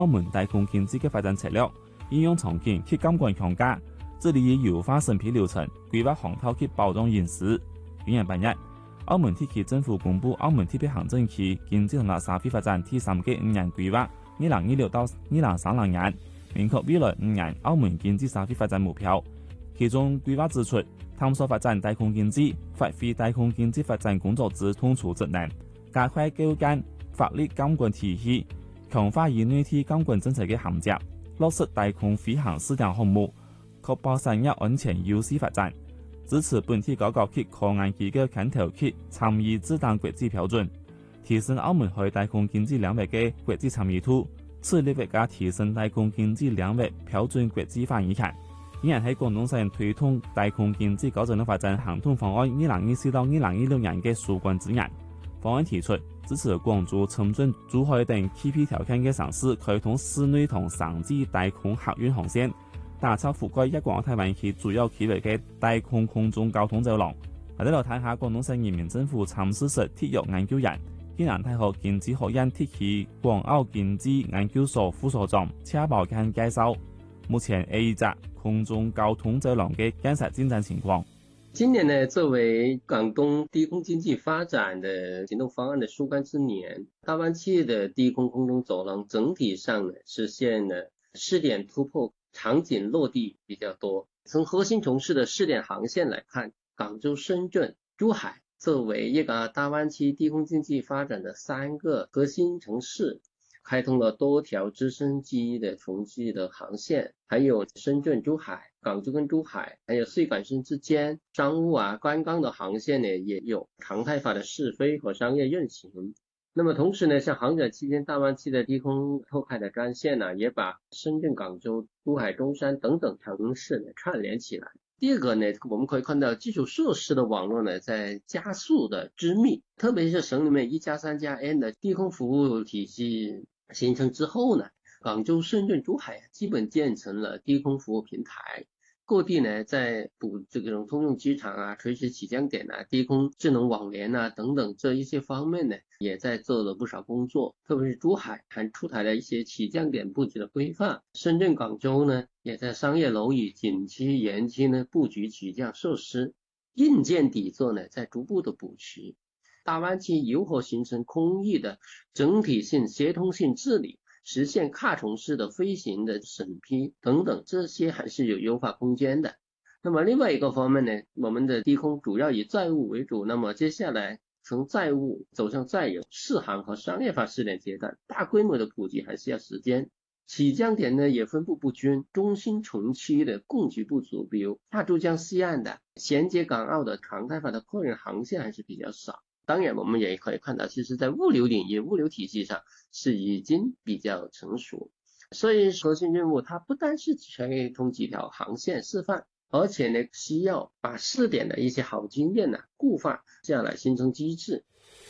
澳門大空經濟嘅發展策略，應用場景去監管強化，致力於優化審批流程，規劃航道去保障隱私。今年8月，澳門特區政府公布澳門特別行政區經濟同埋社會發展第3個5年規劃，2026到2030年，明確未來5年澳門經濟社會發展目標。其中規劃指出，探索發展大空經濟，發揮大空經濟發展工作之統籌職能，加快構建法律監管體系，強化與內地監管政策嘅銜接，落實大空飛航試點項目，確保產業安全有序發展。支持本地各國及科研機構牽頭去參與制定國際標準，提升澳門喺大空經濟領域嘅國際參與度，致力加提升大空經濟領域標準國際化議程。今日喺廣東省推動大空經濟高質量發展行動方案2024到2026年嘅相關指引。方案提出支持廣州、深圳、珠海等具備條件嘅城市開通市內同省際大空客運航線，打造覆蓋粵港澳大灣區主要區域嘅大空空中交通走廊。喺呢度睇下廣東省人民政府參事室鐵路研究員、暨南大學經濟學院特區廣澳經濟研究所副所長車寶干介紹目前 A 隻空中交通走廊嘅建設進展情況。 今年呢，作為廣東低空經濟發展的行動方案的收官之年，大灣區的低空空中走廊整體上呢實現了試點突破，場景落地比較多。從核心城市的試點航線來看，廣州、深圳、珠海作為粵港澳大灣區低空經濟發展的3個核心城市，開通了多條直升機的從機的航線，還有深圳、珠海、廣州跟珠海，還有穗港深之間商務觀光的航線呢，也有常態化的試飛和商業運行。那麼同時呢，像航展期間大灣區的低空拓開的專線呢，也把深圳、廣州、珠海、中山等等城市呢串聯起來。第二個呢，我們可以看到基礎設施的網絡呢在加速的織密，特別是省裏面1+3+N 的低空服務體系形成之後呢，廣州、深圳、珠海基本建成了低空服務平台。各地呢在補這種通用機場垂直起降點低空智能網聯等等這一些方面呢，也在做了不少工作。特別是珠海還出台了一些起降點布局的規劃，深圳、廣州呢也在商業樓宇景區、園區呢布局起降設施，硬件底座呢在逐步的補齊。大灣區如何形成空域的整體性協同性治理，實現跨城市的飛行的審批等等，這些還是有優化空間的。那麼另外一個方面呢，我們的低空主要以載物為主，那麼接下來從載物走向載油試航和商業化試點階段，大規模的普及還是要時間。起降點呢也分布不均，中心城區的供給不足，比如大珠江西岸的銜接港澳的常態化的客運航線還是比較少。當然我們也可以看到，其實在物流領域、物流體系上是已經比較成熟。所以核心任務它不單是開通幾條航線示範，而且呢需要把試點的一些好經驗固化，這樣來形成機制。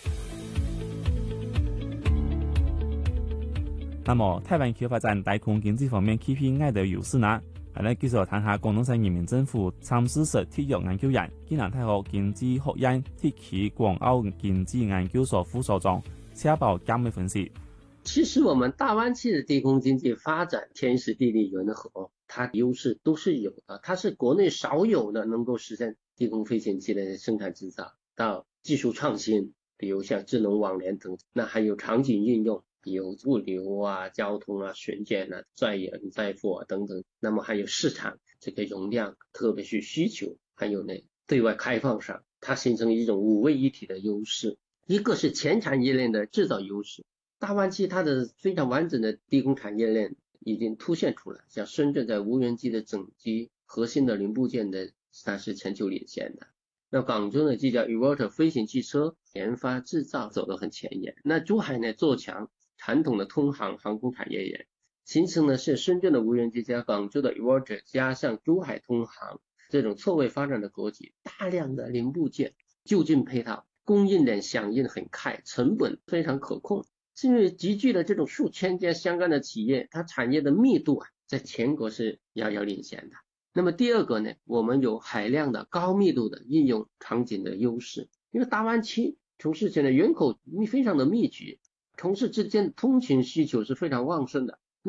那麼大灣區發展大空經濟方面 KPI 的優勢呢？係咧，繼續談下廣東省人民政府參事室鐵路研究員、暨南大學經濟學院特區廣澳經濟研究所副所長車寶干的分析。 其實我們大灣區的低空經濟發展天時地利人和，它優勢都是有的，它是國內少有的能夠實現低空飛行器的生產製造到技術創新，比如像智能網聯等，那還有場景應用，比如物流交通巡檢載人載貨等等。那麼還有市場這個容量，特別是需求，還有呢對外開放上，它形成一種五位一體的優勢。一個是全產業鏈的製造優勢，大灣區它的非常完整的低空產業鏈已經凸顯出來，像深圳在無人機的整機核心的零部件的它是全球領先的。那廣州呢就叫 eVTOL 飛行汽車研發製造走得很前沿。那珠海呢做強傳統的通航航空產業鏈，形成呢是深圳的無人機加廣州的 eVTOL 加上珠海通航這種錯位發展的格局，大量的零部件就近配套，供應鏈響應很快，成本非常可控，因為集聚了這種數千家相關的企業，它產業的密度在全國是遙遙領先的。那麼第二個呢，我們有海量的高密度的應用場景的優勢，因為大灣區城市現在人口非常的密集，城市之間的通勤需求是非常旺盛的，